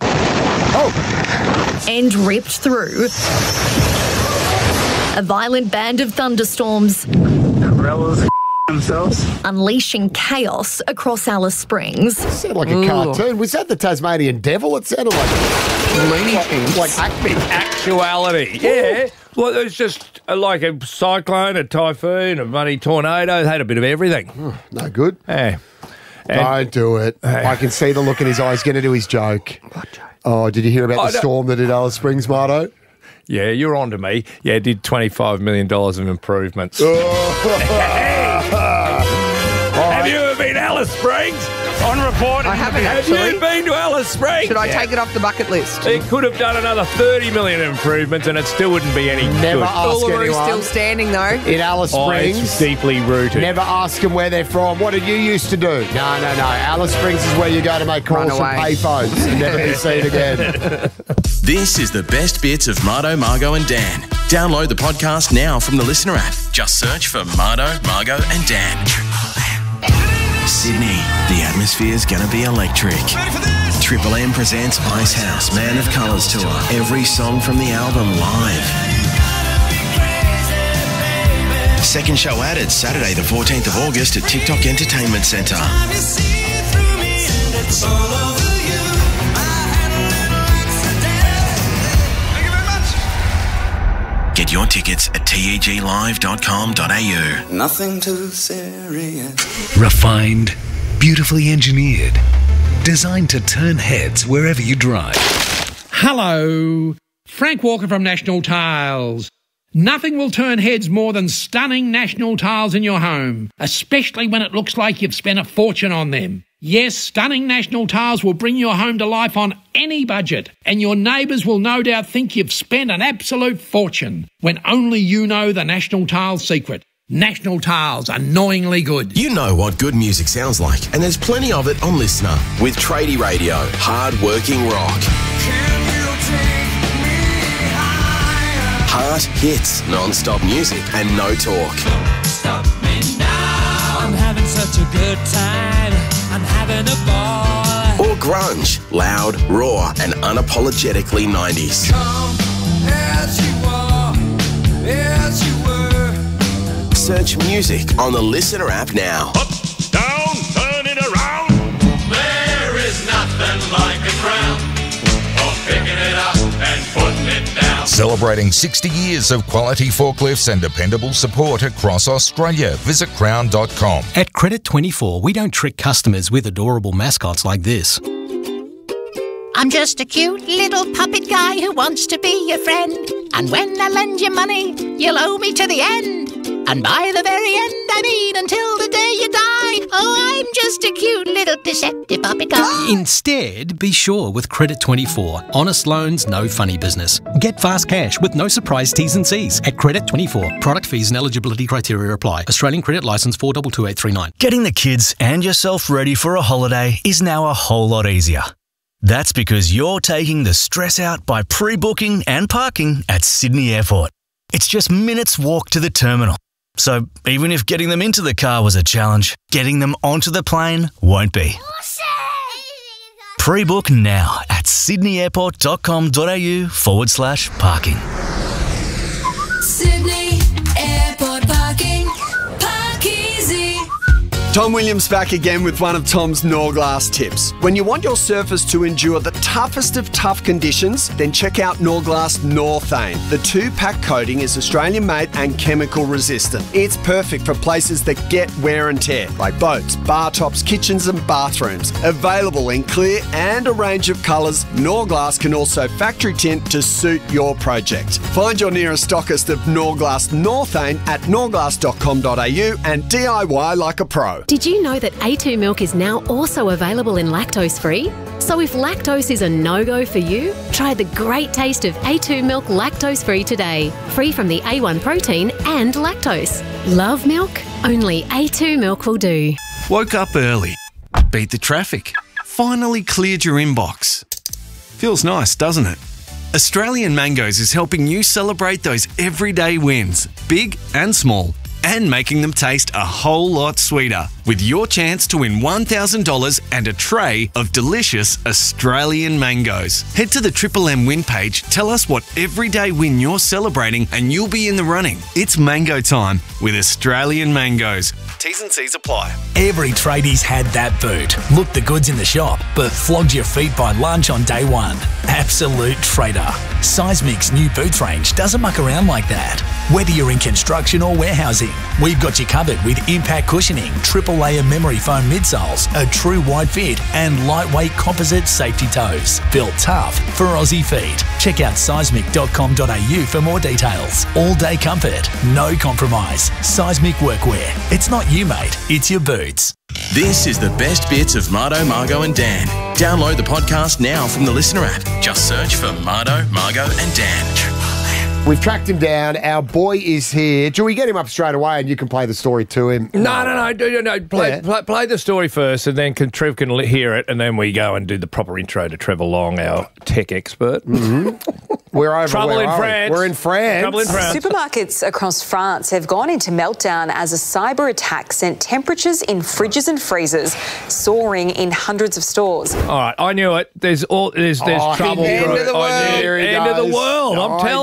and ripped through. A violent band of thunderstorms themselves, unleashing chaos across Alice Springs. It sounded like a cartoon. Was that the Tasmanian Devil? It sounded like Acme. Actuality. Yeah. Well, it was just like a cyclone, a typhoon, a bloody tornado. It had a bit of everything. No good. Yeah. Don't do it. I can see the look in his eyes. Going to do his joke. What joke? Oh, did you hear about the storm that hit Alice Springs, Marto? Yeah, you're on to me. Yeah, it did $25 million of improvements. Have you ever been to Alice Springs? On report. I haven't actually. Have you been to Alice Springs? Should I take it off the bucket list? It could have done another 30 million improvements and it still wouldn't be any Never good. ask Ullamaroo's anyone. still standing though. In Alice Springs. It's deeply rooted. Never ask them where they're from. What did you used to do? No. Alice Springs is where you go to make calls from payphones and never be seen again. This is the best bits of Marto, Margo and Dan. Download the podcast now from the Listener app. Just search for Marto, Margo and Dan. Sydney, the atmosphere's gonna be electric. Triple M presents Ice House Man of Colours Tour. Every song from the album live. Second show added Saturday the 14th of August at TikTok Entertainment Centre. Get your tickets at teglive.com.au. Nothing too serious. Refined, beautifully engineered, designed to turn heads wherever you drive. Hello, Frank Walker from National Tiles. Nothing will turn heads more than stunning National Tiles in your home, especially when it looks like you've spent a fortune on them. Yes, stunning National Tiles will bring your home to life on any budget, and your neighbours will no doubt think you've spent an absolute fortune, when only you know the National Tiles secret. National Tiles, annoyingly good. You know what good music sounds like, and there's plenty of it on Listener with Tradie Radio, hard-working rock. Heart hits, non-stop music, and no talk. Stop me now. I'm having such a good time. I'm having a ball. Or grunge, loud, raw, and unapologetically 90s. Come as you are, as you were. Search music on the Listener app now. Up, down, turn it around. There is nothing like a crown. For picking it up and putting it down. Celebrating 60 years of quality forklifts and dependable support across Australia. Visit crown.com. At Credit 24, we don't trick customers with adorable mascots like this. I'm just a cute little puppet guy who wants to be your friend. And when I lend you money, you'll owe me to the end. And by the very end, I mean until the day you die. Oh, I'm just a cute little deceptive puppet guy. Instead, be sure with Credit 24. Honest loans, no funny business. Get fast cash with no surprise T's and C's at Credit 24. Product fees and eligibility criteria apply. Australian Credit Licence 4222839. Getting the kids and yourself ready for a holiday is now a whole lot easier. That's because you're taking the stress out by pre-booking and parking at Sydney Airport. It's just minutes walk to the terminal. So even if getting them into the car was a challenge, getting them onto the plane won't be. Pre-book now at sydneyairport.com.au/parking. Sydney Airport parking. Park easy. Tom Williams back again with one of Tom's Norglass tips. When you want your surface to endure the toughest of tough conditions, then check out Norglass Northane. The 2-pack coating is Australian made and chemical resistant. It's perfect for places that get wear and tear, like boats, bar tops, kitchens and bathrooms. Available in clear and a range of colours, Norglass can also factory tint to suit your project. Find your nearest stockist of Norglass Northane at norglass.com.au and DIY like a pro. Did you know that A2 milk is now also available in lactose-free? So if lactose is a no-go for you, try the great taste of A2 milk lactose-free today. Free from the A1 protein and lactose. Love milk? Only A2 milk will do. Woke up early. Beat the traffic. Finally cleared your inbox. Feels nice, doesn't it? Australian Mangoes is helping you celebrate those everyday wins, big and small, and making them taste a whole lot sweeter with your chance to win $1,000 and a tray of delicious Australian mangoes. Head to the Triple M win page, tell us what everyday win you're celebrating and you'll be in the running. It's mango time with Australian Mangoes. T's and C's apply. Every tradie's had that boot. Looked the goods in the shop, but flogged your feet by lunch on day one. Absolute trader. Seismic's new boots range doesn't muck around like that. Whether you're in construction or warehousing, we've got you covered with impact cushioning, triple layer memory foam midsoles, a true wide fit, and lightweight composite safety toes. Built tough for Aussie feet. Check out seismic.com.au for more details. All day comfort, no compromise. Seismic workwear. It's not you, mate. It's your boots. This is the best bits of Mardo, Margo and Dan. Download the podcast now from the Listener app. Just search for Mardo, Margo and Dan. We've tracked him down. Our boy is here. Do we get him up straight away and you can play the story to him? No. Play the story first and then Trev can hear it and then we go and do the proper intro to Trevor Long, our tech expert. Mm-hmm. We're over. Trouble in France. We're in France. Trouble in France. Supermarkets across France have gone into meltdown as a cyber attack sent temperatures in fridges and freezers soaring in hundreds of stores. All right, I knew it. There's trouble. End of the world. End of the world. I'm telling you.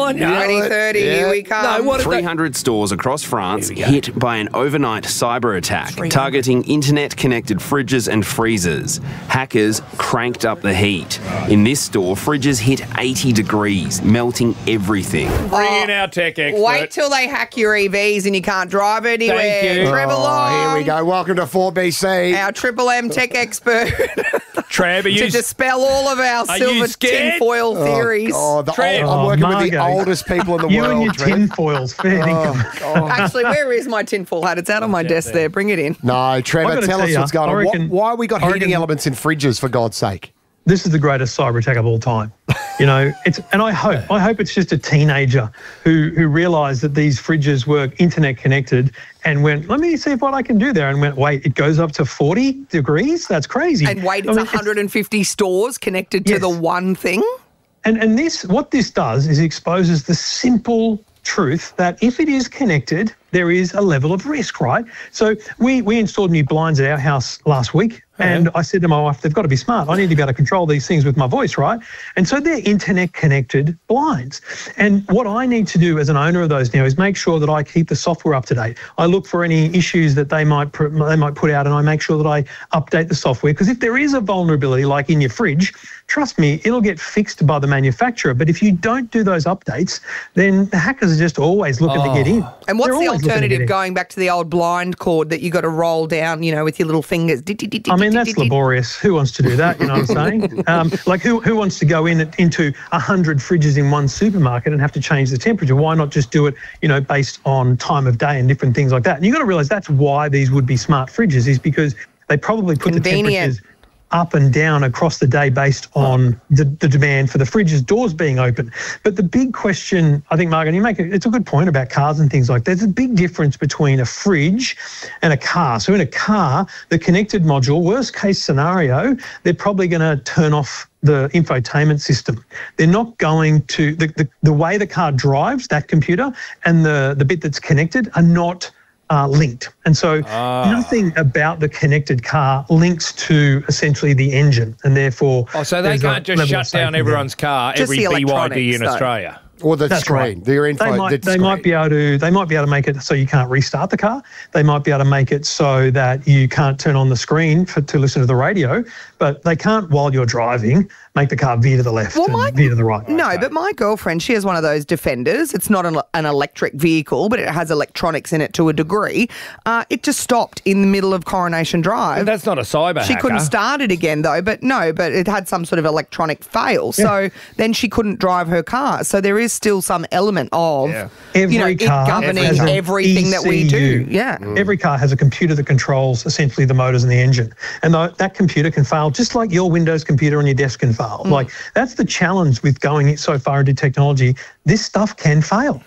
2030, here we come. 300 stores across France hit by an overnight cyber attack targeting internet-connected fridges and freezers. Hackers cranked up the heat. In this store, fridges hit 80 degrees, melting everything. Bring in our tech expert. Wait till they hack your EVs and you can't drive anywhere. Thank you. Trevor Long. Here we go. Welcome to 4BC. Our Triple M tech expert. Trev, are you... to dispel all of our silver tinfoil theories. I'm working with the oldest people in the you world. You and your tinfoils. Fair dinkum. Actually, where is my tinfoil hat? It's out on my desk there. Bring it in. No, Trevor, tell us what's going on. Why have we got heating elements in fridges, for God's sake? This is the greatest cyber attack of all time. You know, and I hope it's just a teenager who realised that these fridges were internet connected and went, let me see what I can do there, and went, wait, it goes up to 40 degrees? That's crazy. And wait, it's 150 stores connected to the one thing? And what this does is exposes the simple truth that if it is connected, there is a level of risk, right? So we installed new blinds at our house last week. And I said to my wife, they've got to be smart. I need to be able to control these things with my voice, right? And so they're internet-connected blinds. And what I need to do as an owner of those now is make sure that I keep the software up to date. I look for any issues that they might put out, and I make sure that I update the software. Because if there is a vulnerability, like in your fridge, trust me, it'll get fixed by the manufacturer. But if you don't do those updates, then the hackers are just always looking to get in. And what's the alternative, going back to the old blind cord that you got to roll down, you know, with your little fingers? I mean, that's laborious. Who wants to do that? You know what I'm saying? Like, who wants to go into 100 fridges in one supermarket and have to change the temperature? Why not just do it, you know, based on time of day and different things like that? And you've got to realise that's why these would be smart fridges, is because they probably put the temperatures up and down across the day based on the demand for the fridge's doors being open. But the big question, I think, Margaret, it's a good point about cars and things like that. There's a big difference between a fridge and a car. So in a car, the connected module, worst case scenario, they're probably going to turn off the infotainment system. They're not going to, the way the car drives, that computer, and the bit that's connected are not linked. And so nothing about the connected car links to essentially the engine, and therefore... so they can't just shut down everyone's car, every BYD in Australia? Or the screen, your info. They might be able to make it so you can't restart the car. They might be able to make it so that you can't turn on the screen to listen to the radio, but they can't, while you're driving, make the car veer to the left and veer to the right. No, but my girlfriend, she has one of those Defenders. It's not an electric vehicle, but it has electronics in it to a degree. It just stopped in the middle of Coronation Drive. But that's not a cyber She hacker. couldn't start it again, though, but it had some sort of electronic fail. Yeah. So then she couldn't drive her car. So there is still some element of every car it governing everything that we do. Yeah. Every car has a computer that controls essentially the motors and the engine. And that computer can fail just like your Windows computer on your desk can fail. Like, that's the challenge with going so far into technology. This stuff can fail.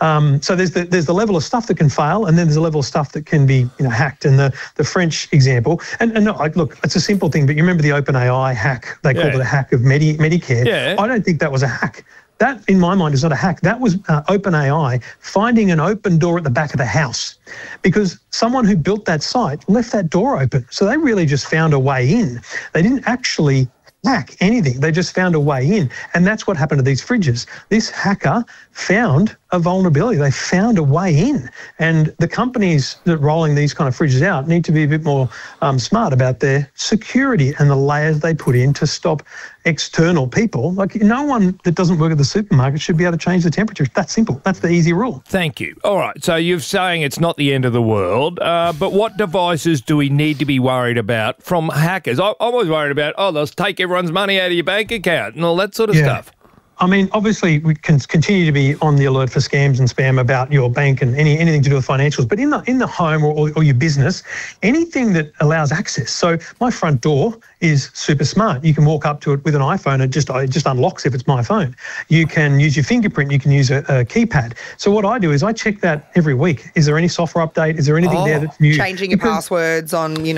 So there's the level of stuff that can fail, and then there's a level of stuff that can be hacked. And the French example, and no, look, it's a simple thing, but you remember the OpenAI hack? They called it a hack of Medicare. Yeah. I don't think that was a hack. That, in my mind, is not a hack. That was OpenAI finding an open door at the back of the house, because someone who built that site left that door open. So they really just found a way in. They didn't actually hack anything. They just found a way in. And that's what happened to these fridges. This hacker found a vulnerability. They found a way in. And the companies that are rolling these kind of fridges out need to be a bit more smart about their security and the layers they put in to stop external people. Like, no one that doesn't work at the supermarket should be able to change the temperature. It's that simple. That's the easy rule. Thank you. All right, so you're saying it's not the end of the world, but what devices do we need to be worried about from hackers? I'm always worried about, they'll take everyone's money out of your bank account and all that sort of stuff. I mean, obviously, we can continue to be on the alert for scams and spam about your bank and anything to do with financials. But in the home or your business, anything that allows access. So my front door is super smart. You can walk up to it with an iPhone. It just unlocks if it's my phone. You can use your fingerprint. You can use a keypad. So what I do is I check that every week. Is there any software update? Is there anything there that's new? Changing your passwords on, big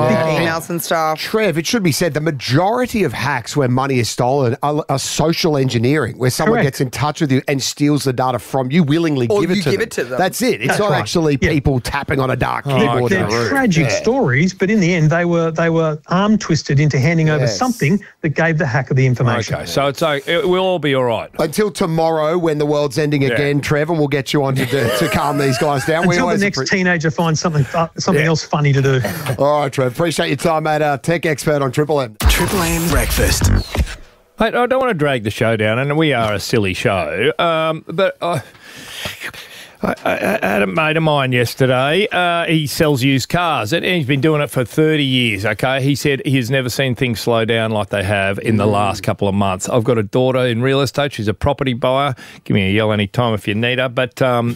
emails and stuff. Trev, it should be said the majority of hacks where money is stolen are social engineering engineering, where someone Correct. gets in touch with you and steals the data from you, willingly Or give it you to give them. it to them. That's it. It's That's not right. actually people tapping on a dark keyboard. They're in a room. tragic Yeah. stories, but in the end, they were arm twisted into handing over Yes. something that gave the hacker the information. Okay, so it's we'll all be all right. Until tomorrow, when the world's ending again, Trev, and we'll get you on to calm these guys down. Until the next teenager finds something else funny to do. All right, Trev. Appreciate your time, mate. Tech expert on Triple M. Triple M Breakfast. Mate, I don't want to drag the show down, and we are a silly show, but I had a mate of mine yesterday. He sells used cars, and he's been doing it for 30 years, okay? He said he's never seen things slow down like they have in the last couple of months. I've got a daughter in real estate. She's a property buyer. Give me a yell anytime if you need her. But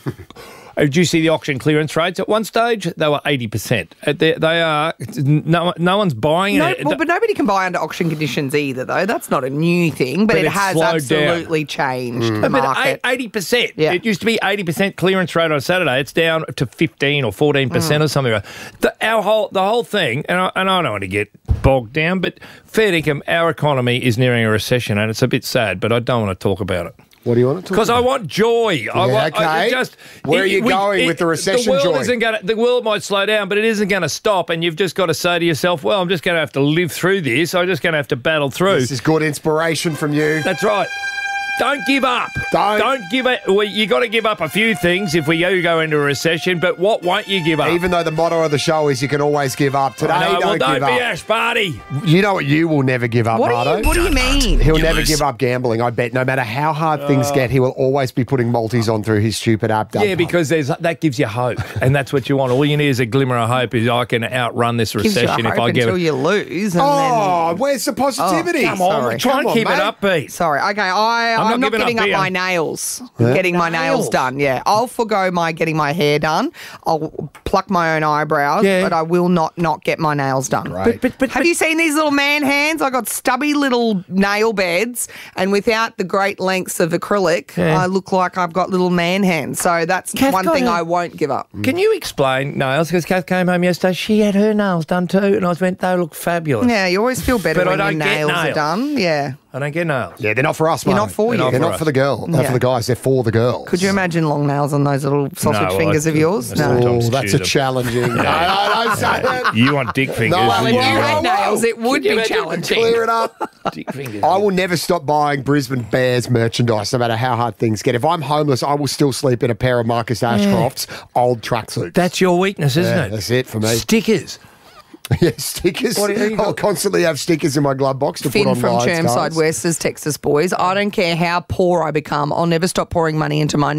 did you see the auction clearance rates? At one stage, they were 80%. They are, no one's buying it. But nobody can buy under auction conditions either, though. That's not a new thing, but it it's has slowed down. absolutely changed the But market. 80%. Yeah. It used to be 80% clearance rate on Saturday. It's down to 15 or 14% or something. The whole thing, and I don't want to get bogged down, but fair dinkum, our economy is nearing a recession, and it's a bit sad, but I don't want to talk about it. What do you want to talk Because I want joy. Where are you going with the recession the world joy? Isn't gonna, the world might slow down, but it isn't going to stop, and you've just got to say to yourself, well, I'm just going to have to live through this. I'm just going to have to battle through. This is good inspiration from you. That's right. Don't give up. Don't give it. Well, you got to give up a few things if we go into a recession, but what won't you give up? Even though the motto of the show is you can always give up. Today, I know. don't Well, give don't be up. Ash Barty. You know what you will never give up, Mardo? What do you mean? He'll You never lose. give up gambling, I bet. No matter how hard things get, he will always be putting multis on through his stupid app. Yeah, because that gives you hope, and that's what you want. All you need is a glimmer of hope. Is I can outrun this Gives you recession hope if I give until it. you lose. And where's the positivity? Come on, try and keep it upbeat. Sorry. Okay, I'm not giving up my nails. Yeah? Getting my nails done. Yeah, I'll forgo getting my hair done. I'll pluck my own eyebrows, but I will not get my nails done. Right. But have you seen these little man hands? I got stubby little nail beds, and without the great lengths of acrylic, I look like I've got little man hands. So that's one thing I won't give up. Can you explain nails? Because Kath came home yesterday. She had her nails done too, and I went, they look fabulous. Yeah, you always feel better But I when your don't get nails are nails. done. Yeah. I don't get nails. Yeah, they're not for us, They're mate. not for you. They're not for the girl. They're Yeah. for the guys. They're for the girls. Could you imagine long nails on those little sausage No, fingers of yours? No. Oh, that's a challenging. No, don't say that. You want dick fingers? No, Well, if you Whoa, had whoa, nails, it would Can you be imagine? challenging. Clear it up. Dick fingers. I will never stop buying Brisbane Bears merchandise, no matter how hard things get. If I'm homeless, I will still sleep in a pair of Marcus Ashcroft's old tracksuits. That's your weakness, isn't it? That's it for me. Stickers. Yeah, stickers. What do you got? I'll constantly have stickers in my glove box to put Finn on from Lions Chermside cards. West says, Texas boys, I don't care how poor I become, I'll never stop pouring money into my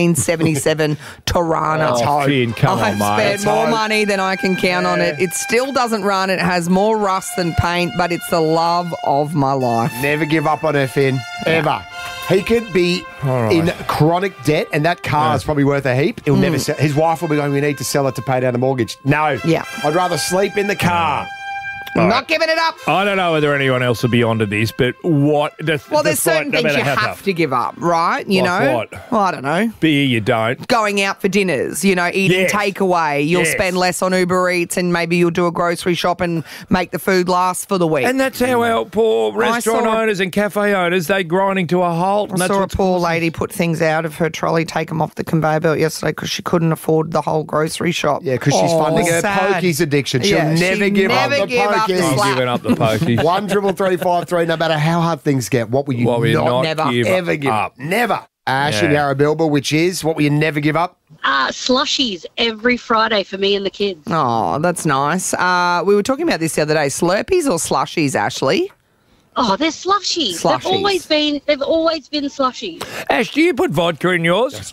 1977 Tirana. Oh, Finn, come I've on, mate. spent more money than I can count on it. It still doesn't run. It has more rust than paint, but it's the love of my life. Never give up on her, Finn. Ever. He could be in chronic debt, and that car is probably worth a heap. He'll never sell. His wife will be going, we need to sell it to pay down the mortgage. No. Yeah. I'd rather sleep in the car. Not giving it up. I don't know whether anyone else will be onto this, but what? Well, there's certain things you have to give up, right? You Like know? what? Well, I don't know. Beer, you don't. Going out for dinners, eating Yes. takeaway. You'll Yes. spend less on Uber Eats and maybe you'll do a grocery shop and make the food last for the week. And that's how our poor restaurant saw- owners and cafe owners, they grinding to a halt. And I that's saw a what's poor lady put things out of her trolley, take them off the conveyor belt yesterday because she couldn't afford the whole grocery shop. Yeah, because she's funding her pokies addiction. She'll never give up the pokies. I'm giving up the pokies. 1-333-553. No matter how hard things get, what will you not give ever give up? Never. Ash in Yeah. Yarrabilba, which is, what will you never give up? Slushies every Friday for me and the kids. Oh, that's nice. We were talking about this the other day. Slurpees or slushies, Ashley? Oh, they're slushies. Slushies. They've always been slushies. Ash, do you put vodka in yours?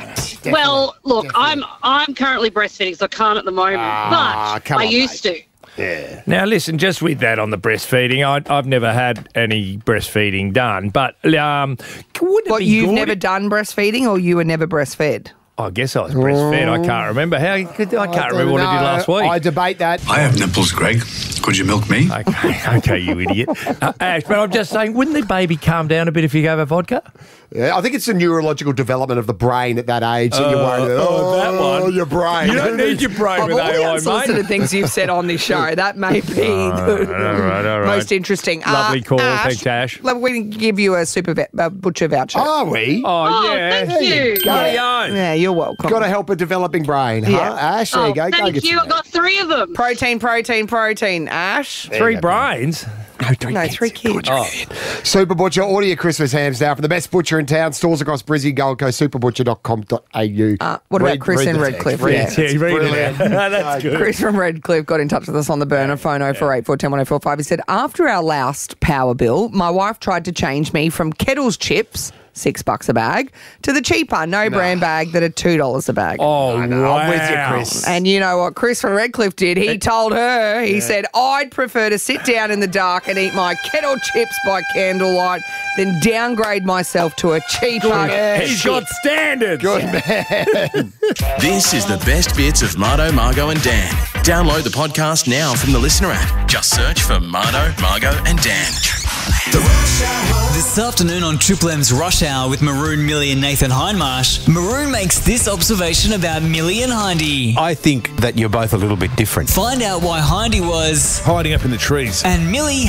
Well, look, I'm currently breastfeeding, so I can't at the moment. but come I on, used to. Yeah. Now, listen, just with that on the breastfeeding, I've never had any breastfeeding done, but wouldn't it be You've good? never done breastfeeding or you were never breastfed? I guess I was breastfed. I can't remember. I can't remember what I did last week. I debate that. I have nipples, Greg. Could you milk me? Okay, you idiot. Ash, but I'm just saying, wouldn't the baby calm down a bit if you gave her vodka? Yeah, I think it's the neurological development of the brain at that age that you're worried about. that one. Your brain. You don't need your brain Of with all the AI, unsolicited mate. things you've said on this show, that may be the most interesting. Lovely call. Ash, Thanks, Ash. We can give you a super butcher voucher. Are we? Oh, yeah. thank you. Yeah, you're welcome. Got to help a developing brain, huh? Yeah. Ash, there you go. Go Thank get you. some I've got 3 of them. Protein, Ash. 3 brains? No, 3 kids. Super Butcher, order your Christmas hams now from the best butcher in town. Stores across Brizzy, Gold Coast, superbutcher.com.au. What about Chris in Redcliffe? That's good. Chris from Redcliffe got in touch with us on the burner phone 0484 10 He said, after our last power bill, my wife tried to change me from Kettle's chips, $6 a bag, to the cheaper no-brand bag that are $2 a bag. Oh, wow. I'm with you, Chris. And you know what Chris from Redcliffe did? He told her, he said, I'd prefer to sit down in the dark and eat my Kettle chips by candlelight than downgrade myself to a cheaper He's got standards. Good man. This is the best bits of Marto, Margo and Dan. Download the podcast now from the Listener app. Just search for Marto, Margo and Dan. This afternoon on Triple M's Rush Hour with Maroon, Millie and Nathan Hindmarsh, Maroon makes this observation about Millie and Hindy. I think that you're both a little bit different. Find out why Hindy was hiding up in the trees. and Millie